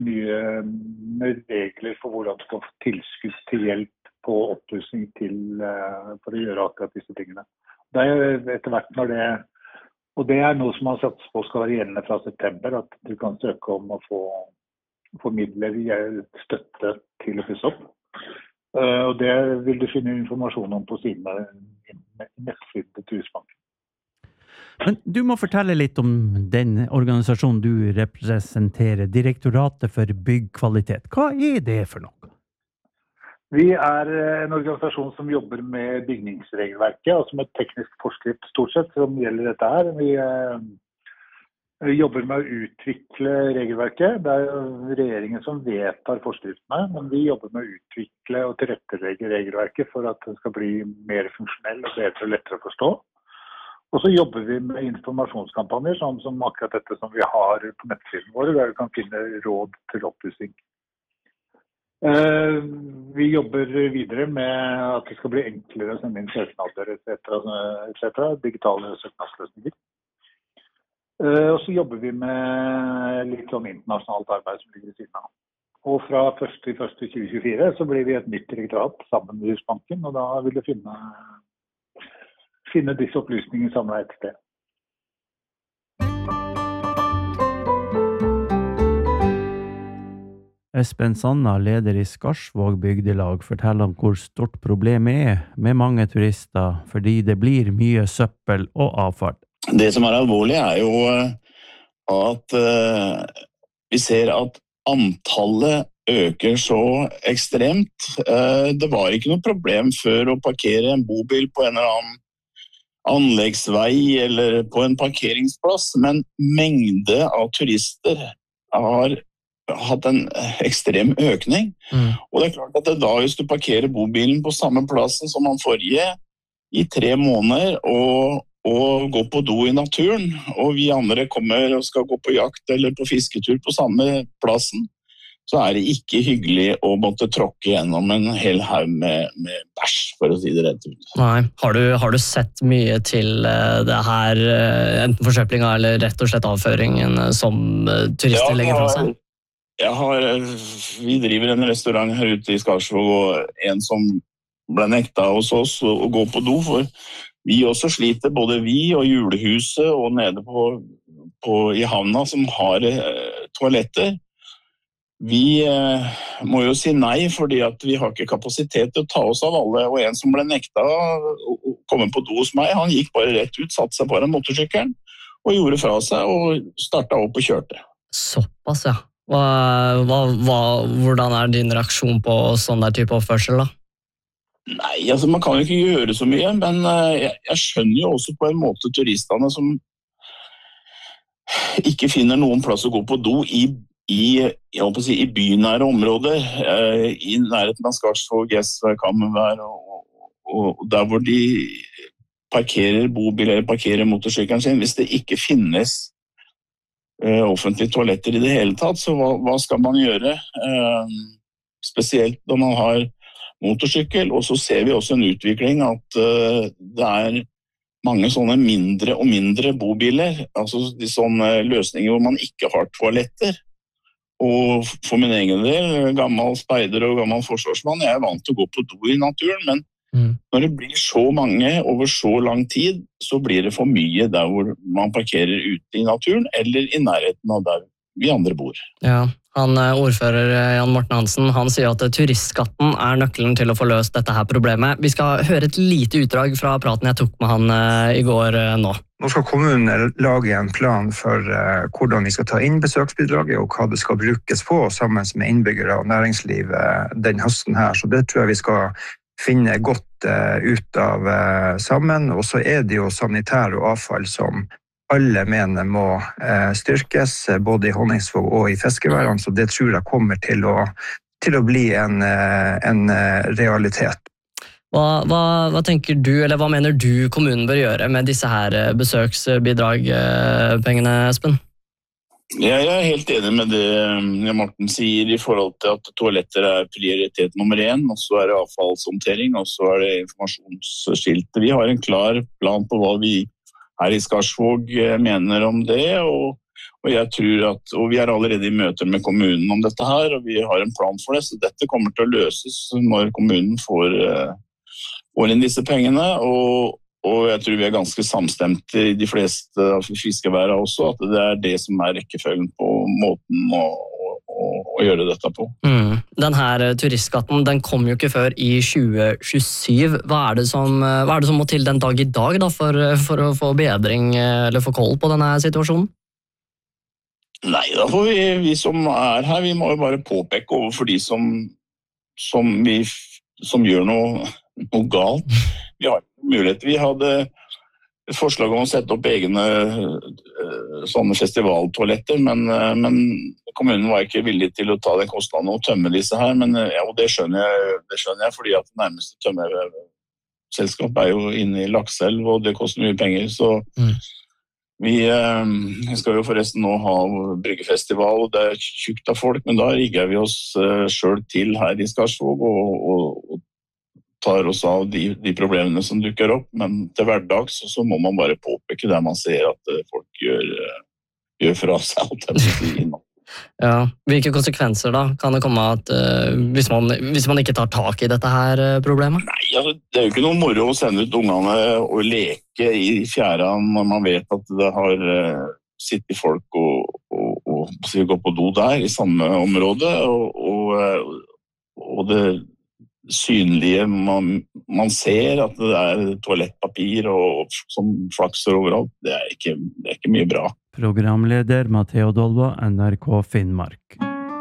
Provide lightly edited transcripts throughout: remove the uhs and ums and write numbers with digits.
mye med regler for hvordan du skal få tilskudd til hjelp på oppussing for å gjøre akkurat disse tingene. Det etter hvert når og det noe som man satser på skal være gjeldende fra september, at du kan søke om å få midler støtte til å pusse opp. Og det vil du finne informasjon om på siden av nettsiden til Husbanken. Men du må fortelle litt om den organisasjonen du representerer, Direktoratet for byggkvalitet. Hva det for noe? Vi en organisasjon som jobber med bygningsregelverket, altså med teknisk forskrift stort sett, som gjelder dette her. Vi jobber med å utvikle regelverket. Det regjeringen som vedtar forskriftene, men vi jobber med å utvikle og tilrettelegge regelverket for at det skal bli mer funksjonell og bedre og lettere å forstå. Og så jobber vi med informasjonskampanjer, som akkurat dette som vi har på nettsiden vår, der du kan finne råd til oppussing. Vi jobber videre med at det skal bli enklere å sende inn søknader, etc. Digitale søknadsløsninger. Og så jobber vi med litt sånn internasjonalt arbeid som ligger i siden av. Og fra 1.1.2024 så blir vi et nytt direktorat sammen med Husbanken, og da vil du finne disse opplysningene samlet et sted. Espen Sanna, leder i Skarsvåg bygdelag, forteller om hvor stort problemet med mange turister, fordi det blir mye søppel og avfall. Det som alvorlig jo at vi ser at antallet øker så ekstremt. Det var ikke noe problem før å parkere en bobil på en eller annen anleggsvei eller på en parkeringsplass, men mengde av turister har hatt en ekstrem økning. Og det klart at da hvis du parkerer bobilen på samme plassen som den forrige i 3 måneder og går på do i naturen, og vi andre kommer og skal gå på jakt eller på fisketur på samme plassen, så det ikke hyggelig å måtte tråkke gjennom en hel haug med bæsj, for å si det rett ut. Nei, har du sett mye til det her, enten forsøplinga eller rett og slett avføringen som turister legger fra seg? Vi driver en restaurant her ute i Skarsvåg, og en som ble nekta hos oss å gå på do, for vi også sliter, både vi og julehuset og nede i havna som har toaletter. Vi må jo si nei, fordi at vi har ikke kapasitet til å ta oss av alle, og en som ble nekta å komme på do hos meg, han gikk bare rett ut, satte seg på den motorsykkelen og gjorde fra seg og startet opp og kjørte. Såpass, ja. Hvordan din reaksjon på sånn der type oppførsel da? Nei, altså man kan jo ikke gjøre så mye, men jeg skjønner jo også på en måte turistene som ikke finner noen plass å gå på do i bynære områder, i nærheten av Skarsvåg, Gjesvær, Kammervær, og der hvor de parkerer bobil eller parkerer motorsykkelen sin, hvis det ikke finnes offentlige toaletter i det hele tatt, så hva skal man gjøre? Spesielt når man har motorsykkel, og så ser vi også en utvikling at det mange sånne mindre og mindre bobiler, altså de sånne løsninger hvor man ikke har toaletter. Og for min egen del, gammel speider og gammel forsvarsmann, jeg vant til å gå på do i naturen, men når det blir så mange over så lang tid, så blir det for mye der hvor man parkerer ute i naturen, eller i nærheten av der vi andre bor. Ja, ordfører Jan Morten Hansen, han sier at turistskatten nøkkelen til å få løst dette her problemet. Vi skal høre et lite utdrag fra praten jeg tok med han i går nå. Nå skal kommunen lage en plan for hvordan vi skal ta inn besøksbidraget og hva det skal brukes på sammen med innbyggere og næringsliv den høsten her, så det tror jeg vi skal finne godt ut av sammen, og så det jo sanitær og avfall som alle mener må styrkes, både i Honningsvåg og i fiskeværene, så det tror jeg kommer til å bli en realitet. Hva tenker du, eller hva mener du kommunen bør gjøre med disse her besøksbidragpengene, Espen? Jeg helt enig med det Morten sier i forhold til at toaletter prioritet nummer 1, og så det avfallshåndtering, og så det informasjonsskiltet. Vi har en klar plan på hva vi her i Skarsvåg mener om det, og Og jeg tror at, og vi allerede i møter med kommunen om dette her, og vi har en plan for det, så dette kommer til å løses når kommunen får inn disse pengene, og jeg tror vi ganske samstemte i de fleste av fiskeværene også, at det det som rekkefølgen på måten å gjøre dette på. Den her turistskatten, den kom jo ikke før i 2027. Hva det som må til den dag i dag da, for å få bedring eller få koll på denne situasjonen? Nei, da får vi som her, vi må jo bare påpeke overfor de som gjør noe galt. Vi har mulighet. Vi hadde et forslag om å sette opp egne sånne festivaltoaletter, men kommunen var ikke villig til å ta den kostnaden og tømme disse her, men og det skjønner jeg, fordi at det nærmeste tømmerselskap jo inne i Lakselv, og det koster mye penger, så vi skal jo forresten nå ha bryggefestival, og det tjukt av folk, men da rigger vi oss selv til her i Skarsvåg og tar oss av de problemene som dukker opp, men til hverdags så må man bare påpeke der man ser at folk gjør fra seg Ja, hvilke konsekvenser da kan det komme at hvis man ikke tar tak i dette her problemet? Nei, altså, det jo ikke noe moro å sende ut ungene og leke i fjæra når man vet at det har sittet folk og gå på do der i samme område, og det synlige man ser at det toalettpapir som flakser overalt, det ikke mye bra. Programleder Matteo Dolva, NRK Finnmark.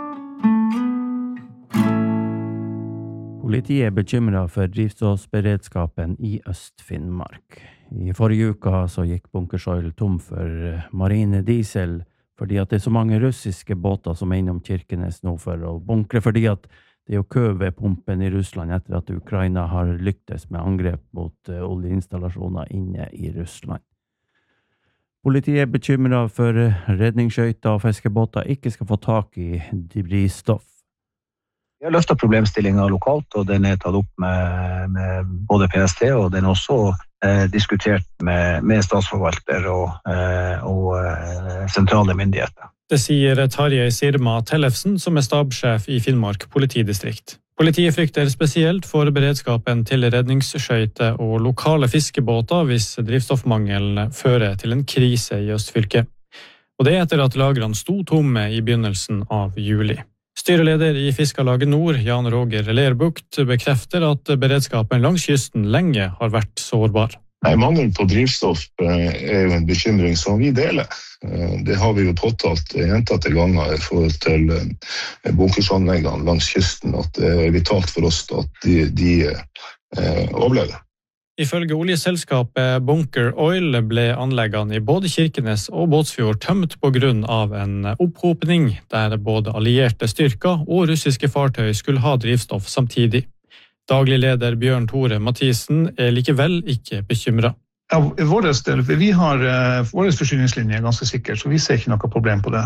Politiet bekymret for drivstoffberedskapen i Øst-Finnmark. I forrige uka så gikk Bunkersøyl tom for marine diesel, fordi at det så mange russiske båter som innom Kirkenes nå for å bunkre, fordi at det jo kø ved pumpen i Russland etter at Ukraina har lyktes med angrep mot oljeinstallasjoner inne i Russland. Politiet bekymret for redningsskøyter og fiskebåter ikke skal få tak i drivstoff. Vi har løftet problemstillinger lokalt, og den tatt opp med både PST, og den også diskutert med statsforvalter og sentrale myndigheter. Det sier Tarjei Sirma Tellefsen, som stabssjef i Finnmark politidistrikt. Politiet frykter spesielt for beredskapen til redningsskøyter og lokale fiskebåter hvis drivstoffmangelen fører til en krise i Østfylket. Og det etter at lagrene sto tomme i begynnelsen av juli. Styreleder i Fiskarlaget Nord, Jan Roger Lerbukt, bekrefter at beredskapen langs kysten lenge har vært sårbar. Nei, mangel på drivstoff jo en bekymring som vi deler. Det har vi jo påtalt gjentatte ganger i forhold til bunkersanleggene langs kysten, at det vitalt for oss at de overlever. Ifølge oljeselskapet Bunker Oil ble anleggene i både Kirkenes og Båtsfjord tømt på grunn av en opphopning der både allierte styrker og russiske fartøy skulle ha drivstoff samtidig. Daglig leder Bjørn Tore Mathisen likevel ikke bekymret. Ja, i vår del, vi har vår forsyningslinje ganske sikker, så vi ser ikke noe problem på det.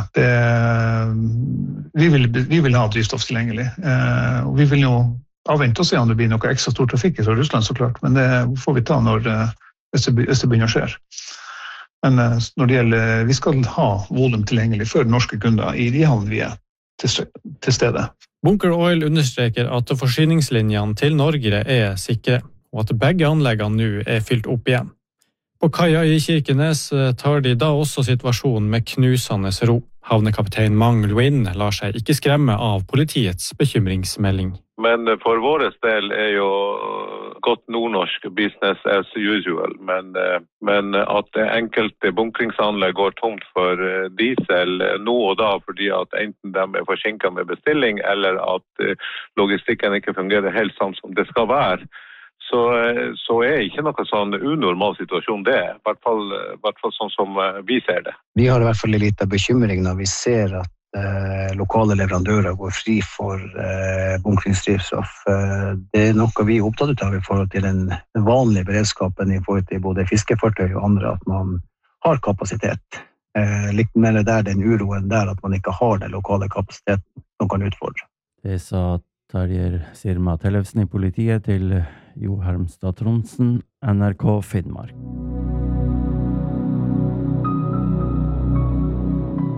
Vi vil ha drivstoff tilgjengelig, og vi vil jo avvente og se om det blir noe ekstra stor trafikk fra Russland, så klart, men det får vi ta hvis det begynner å skje. Men når det gjelder, vi skal ha volum tilgjengelig for norske kunder i de havn vi til stedet. Bunker Oil understreker at forsyningslinjene til Norge sikre, og at begge anleggene nå fylt opp igjen. På kaia i Kirkenes tar de da også situasjonen med knusende ro. Havnekaptein Mang Luin lar seg ikke skremme av politiets bekymringsmelding. Men for vår del jo godt nordnorsk business as usual, men at enkelte bunkringsanlegg går tomt for diesel nå og da fordi at enten de forsinket med bestilling eller at logistikken ikke fungerer helt sånn som det skal være, så ikke noe sånn unormal situasjon det, i hvert fall sånn som vi ser det. Vi har i hvert fall litt av bekymring når vi ser at lokale leverandører går fri for bunkringsdrivstoff. Det noe vi opptatt av i forhold til den vanlige beredskapen i forhold til både fiskefartøy og andre, at man har kapasitet. Litt mer der den uroen der at man ikke har den lokale kapasiteten som kan utfordre. Det sa Tarjei Sirma Tellefsen i politiet til Jo Hermstad Tronsen, NRK Finnmark.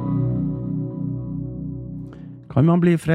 Kan man bli